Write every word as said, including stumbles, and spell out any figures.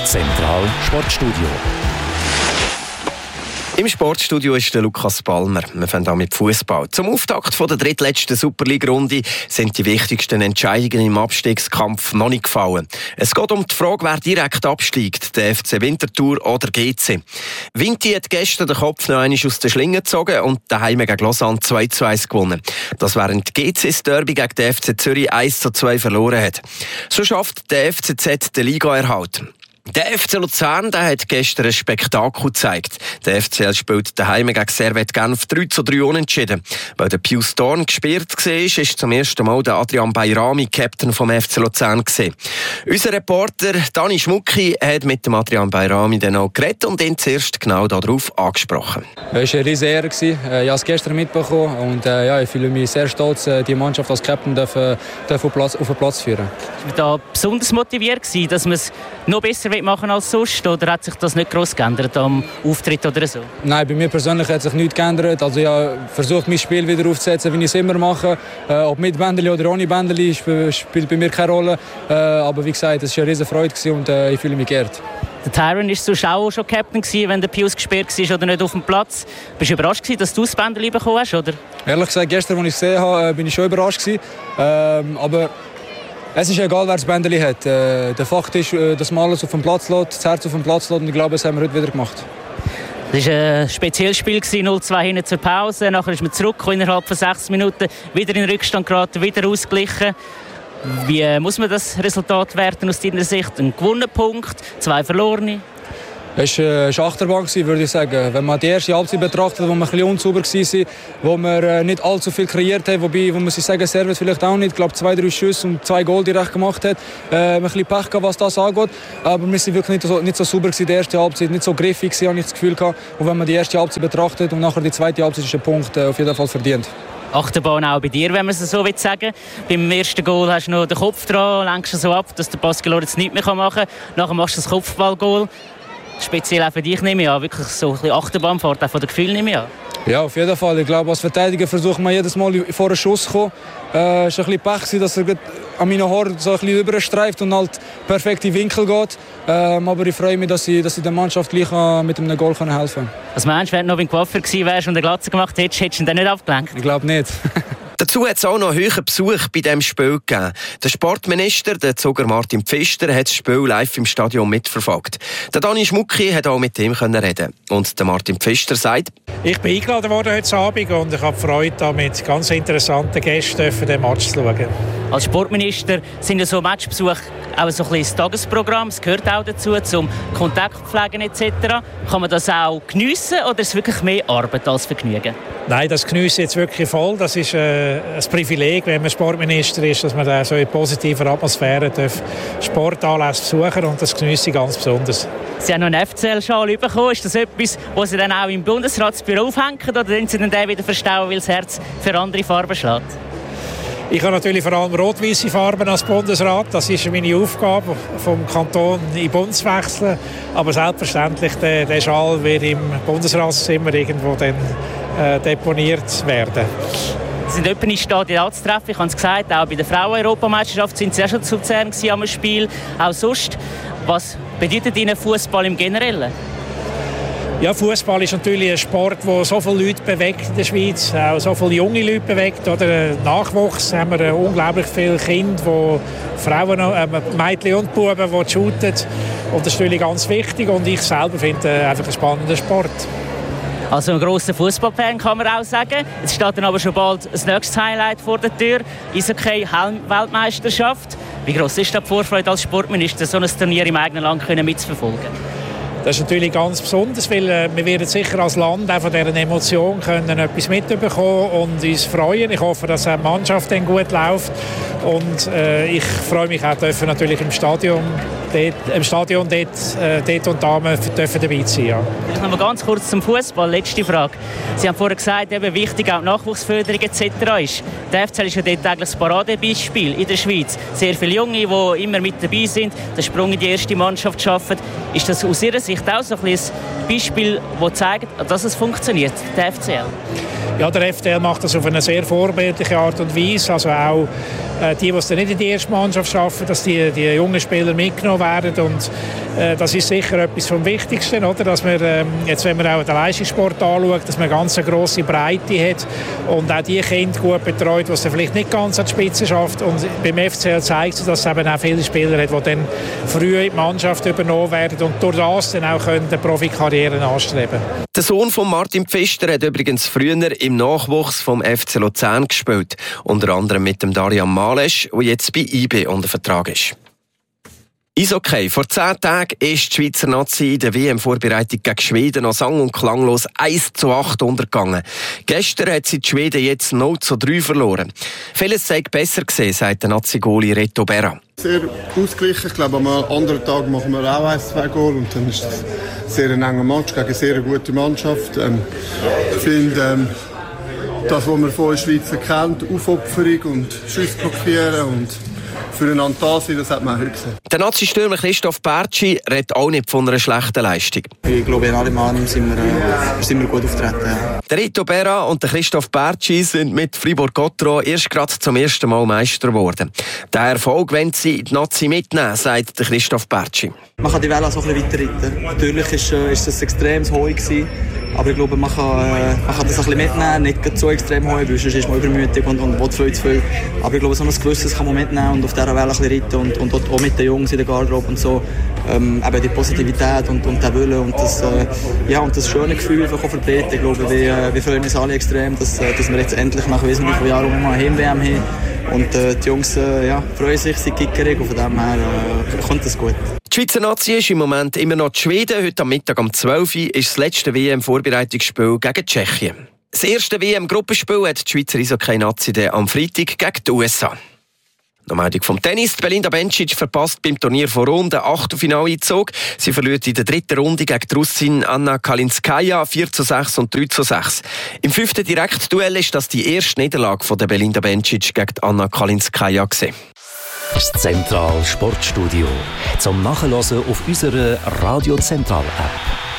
Zentral Sportstudio. Im Sportstudio ist der Lukas Palmer. Wir fangen an mit Fußball. Zum Auftakt der drittletzten Superliga-Runde sind die wichtigsten Entscheidungen im Abstiegskampf noch nicht gefallen. Es geht um die Frage, wer direkt absteigt, der F C Winterthur oder G C. Vinti hat gestern den Kopf noch einmal aus der Schlinge gezogen und daheim gegen Lausanne zwei zu eins gewonnen. Das während G C das Derby gegen den F C Zürich eins zu zwei verloren hat. So schafft der F C Z den Ligaerhalt. Der F C Luzern der hat gestern ein Spektakel gezeigt. Der F C L spielt daheim gegen Servette Genf drei zu drei unentschieden. Weil der Pius Dorn gesperrt war, ist zum ersten Mal der Adrian Bayrami Captain vom F C Luzern gewesen. Unser Reporter Dani Schmucki hat mit dem Adrian Bayrami dann auch geredet und ihn zuerst genau darauf angesprochen. Es war eine riesige Ehre. Ich habe es gestern mitbekommen und äh, ja, ich fühle mich sehr stolz, die Mannschaft als Captain dürfen, dürfen auf, Platz, auf den Platz führen. War da besonders motiviert gewesen, dass man es noch besser machen als sonst, oder hat sich das nicht gross geändert am Auftritt oder so? Nein, bei mir persönlich hat sich nichts geändert. Also ich habe versucht, mein Spiel wieder aufzusetzen, wie ich es immer mache. Äh, ob mit Bändeli oder ohne Bändeli spielt bei mir keine Rolle. Äh, aber wie gesagt, es war eine riesige Freude und äh, ich fühle mich geehrt. Der Tyron war sonst auch schon Captain gewesen, wenn der Pius gesperrt war oder nicht auf dem Platz. Bist du überrascht gewesen, dass du das Bändeli bekommen hast, oder? Ehrlich gesagt, gestern, als ich es gesehen habe, bin ich schon überrascht gewesen. Ähm, aber es ist egal, wer das Bändeli hat. Äh, der Fakt ist, dass man alles auf dem Platz lässt, das Herz auf dem Platz lässt, und ich glaube, das haben wir heute wieder gemacht. Das war ein spezielles Spiel, null zu zwei hinten zur Pause. Nachher ist man zurück, innerhalb von sechs Minuten wieder in den Rückstand geraten, wieder ausgeglichen. Wie muss man das Resultat werten aus deiner Sicht? Ein gewonnener Punkt, zwei verlorene? Es war eine Achterbahn, würde ich sagen. Wenn man die erste Halbzeit betrachtet, wo wir ein bisschen unsauber waren, wo wir nicht allzu viel kreiert haben, wobei, wo man sich sagen, Servette vielleicht auch nicht, ich glaube zwei, drei Schüsse und zwei Goal direkt gemacht hat, äh, ein bisschen Pech gehabt, was das angeht. Aber wir waren wirklich nicht so, nicht so sauber in der ersten Halbzeit, nicht so griffig, habe ich das Gefühl gehabt. Und wenn man die erste Halbzeit betrachtet und nachher die zweite Halbzeit, ist ein Punkt äh, auf jeden Fall verdient. Achterbahn auch bei dir, wenn man es so sagen will. Beim ersten Goal hast du noch den Kopf dran, lenkst du so ab, dass der Pascal jetzt nicht mehr machen kann. Nachher machst du das Kopfballgoal. Speziell auch für dich nehme ich an, wirklich so ein bisschen Achterbahnfahrt, auch von den Gefühlen nehme ich an. Ja, auf jeden Fall. Ich glaube, als Verteidiger versucht man jedes Mal vor einen Schuss zu kommen. Äh, es war ein bisschen Pech, dass er an meinen Haaren so ein bisschen überstreift und halt perfekt in den Winkel geht. Ähm, aber ich freue mich, dass ich, dass ich der Mannschaft gleich mit einem Goal helfen kann. Was meinst du, wenn du noch ein Coiffeur gewesen wärst und eine Glatze gemacht hättest, hättest du ihn dann nicht abgelenkt? Ich glaube nicht. Dazu hat es auch noch einen hohen Besuch bei diesem Spiel gegeben. Der Sportminister, der Zuger Martin Pfister, hat das Spiel live im Stadion mitverfolgt. Der Dani Schmucki hat auch mit ihm reden. Und der Martin Pfister sagt: Ich bin eingeladen worden heute Abend und ich habe Freude, da mit ganz interessanten Gästen für den Match zu schauen. Als Sportminister sind ja so Matchbesuche auch so ein bisschen das Tagesprogramm. Es gehört auch dazu, zum Kontaktpflegen et cetera. Kann man das auch geniessen oder ist es wirklich mehr Arbeit als Vergnügen? Nein, das genieße ich jetzt wirklich voll. Das ist äh, ein Privileg, wenn man Sportminister ist, dass man da so in positiver Atmosphäre darf Sportanlässe besuchen, und das genieße ich ganz besonders. Sie haben noch einen F C L-Schal bekommen. Ist das etwas, was Sie dann auch im Bundesratsbüro aufhängen, oder können Sie dann den wieder verstauen, weil das Herz für andere Farben schlägt? Ich habe natürlich vor allem rot-weiße Farben als Bundesrat. Das ist meine Aufgabe, vom Kanton in den Bund zu wechseln. Aber selbstverständlich, der, der Schal wird im Bundesratszimmer irgendwo dann, äh, deponiert werden. Sie sind etwa in Stadien anzutreffen. Ich habe es gesagt, auch bei der Frauen-Europameisterschaft sind Sie auch schon zu Luzern am Spiel. Auch sonst. Was bedeutet Ihnen Fußball im Generellen? Ja, Fußball ist natürlich ein Sport, der so viele Leute bewegt in der Schweiz, auch so viele junge Leute bewegt. Oder Nachwuchs haben wir unglaublich viele Kinder, die Frauen, äh, Mädchen und Buben, die shooten. Und das ist natürlich ganz wichtig, und ich selber finde es einfach einen spannenden Sport. Also ein grosser Fußballfan kann man auch sagen. Es steht dann aber schon bald das nächste Highlight vor der Tür. Eishockey-Weltmeisterschaft. Wie gross ist die Vorfreude als Sportminister, so ein Turnier im eigenen Land mitzuverfolgen? Das ist natürlich ganz besonders, weil äh, wir werden sicher als Land auch von dieser Emotion können etwas mitbekommen und uns freuen. Ich hoffe, dass die Mannschaft dann gut läuft, und äh, ich freue mich auch, dürfen natürlich im Stadion, dort, im Stadion dort, äh, dort und Damen dürfen dabei sein. Ja. Vielleicht noch mal ganz kurz zum Fußball. Letzte Frage. Sie haben vorhin gesagt, eben wichtig auch Nachwuchsförderung et cetera ist. Der F C L ist ja dort eigentlich das Paradebeispiel in der Schweiz. Sehr viele Junge, die immer mit dabei sind, den Sprung in die erste Mannschaft schaffen. Ist das aus Ihrer Sicht auch so ein Beispiel, das zeigt, dass es funktioniert, der F C L? Ja, der F C L macht das auf eine sehr vorbildliche Art und Weise. Also auch äh, die, die es nicht in die erste Mannschaft schaffen, dass die, die jungen Spieler mitgenommen werden. Und Äh, das ist sicher etwas vom Wichtigsten, oder? Dass man, ähm, jetzt, wenn man auch den Leistungssport anschaut, dass man eine ganz grosse Breite hat und auch die Kinder gut betreut, die es dann vielleicht nicht ganz an die Spitze schafft. Und beim F C L zeigt es, dass es eben auch viele Spieler hat, die dann früh in die Mannschaft übernommen werden und durch das dann auch eine Profikarriere anstreben. Der Sohn von Martin Pfister hat übrigens früher im Nachwuchs vom F C Luzern gespielt, unter anderem mit dem Darian Malesch, der jetzt bei I B unter Vertrag ist. Eishockey. Vor zehn Tagen ist die Schweizer Nazi in der W M-Vorbereitung gegen Schweden noch sang- und klanglos eins zu acht untergegangen. Gestern hat sie die Schweden jetzt null zu drei verloren. Vieles sei besser gesehen, sagt der Nazi-Goalie Reto Berra. Sehr ausgeglichen. Ich glaube, am anderen Tag machen wir auch ein, zwei Goal und dann ist es sehr ein enger Match gegen eine sehr gute Mannschaft. Ähm, ich finde, ähm, das, was man von den Schweizer kennt, Aufopferung und Schüsse blockieren und füreinander da sein, das hat man auch heute gesehen. Der Nazi-Stürmer Christoph Bertschi redet auch nicht von einer schlechten Leistung. Ich glaube, in allem Mann sind wir, äh, sind wir gut auftreten. Ja. Der Reto Berra und der Christoph Bertschi sind mit Fribourg-Gotteron erst gerade zum ersten Mal Meister geworden. Der Erfolg wollen sie die Nazi mitnehmen, sagt der Christoph Bertschi. Man kann die Welle so ein bisschen weiterreiten. Natürlich ist, äh, ist das extrem hoch gewesen, aber ich glaube, man kann, äh, man kann das ein bisschen mitnehmen, nicht so extrem hoch, weil sonst ist man übermütig und, und will viel zu viel. Aber ich glaube, so ein gewisses kann man mitnehmen und auf dieser Welle ein bisschen reiten und, und auch mit den Jungs in der Garderobe und so. Ähm, eben die Positivität und, und der Wille und das, äh, ja, und das schöne Gefühl einfach auch verbreiten. Ich glaube, wir, wir freuen uns alle extrem, dass, dass wir jetzt endlich nach wesentlichen Jahren mal eine Heim-W M haben. Und äh, die Jungs äh, ja, freuen sich, sind gickerig und von dem her äh, kommt das gut. Die Schweizer Nazi ist im Moment immer noch die Schweden. Heute am Mittag um zwölf Uhr ist das letzte W M-Vorbereitungsspiel gegen Tschechien. Das erste W M-Gruppenspiel hat die Schweizer Eishockey-Nazi am Freitag gegen die U S A. Noch Meldung vom Tennis. Belinda Bencic verpasst beim Turnier vor Runde Achtelfinaleinzug. Sie verliert in der dritten Runde gegen die Russin Anna Kalinskaya vier zu sechs und drei zu sechs. Im fünften Direktduell ist das die erste Niederlage von der Belinda Bencic gegen Anna Kalinskaya gewesen. Das Zentral Sportstudio zum Nachhören auf unserer Radio Zentral App.